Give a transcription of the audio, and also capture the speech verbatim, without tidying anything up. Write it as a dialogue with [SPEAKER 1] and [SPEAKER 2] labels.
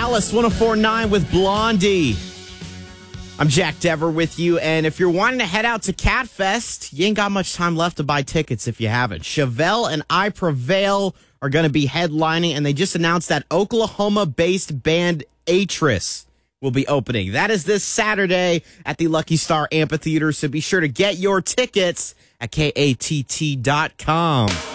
[SPEAKER 1] Alice, one oh four point nine with Blondie. I'm Jack Dever with you, and if you're wanting to head out to Catfest, you ain't got much time left to buy tickets if you haven't. Chevelle and I Prevail are going to be headlining, and they just announced that Oklahoma-based band Atris will be opening. That is this Saturday at the Lucky Star Amphitheater, so be sure to get your tickets at K A T T dot com.